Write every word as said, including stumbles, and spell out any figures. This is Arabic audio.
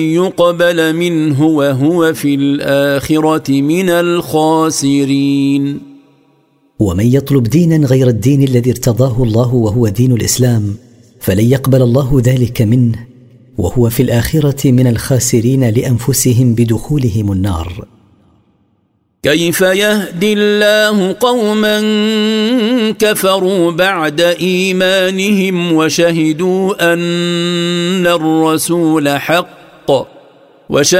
يقبل منه وهو في الآخرة من الخاسرين. ومن يطلب دينا غير الدين الذي ارتضاه الله وهو دين الإسلام فلن يقبل الله ذلك منه وهو في الآخرة من الخاسرين لأنفسهم بدخولهم النار. كيف يهدي الله قوما كفروا بعد إيمانهم وشهدوا أن الرسول حق وشهدوا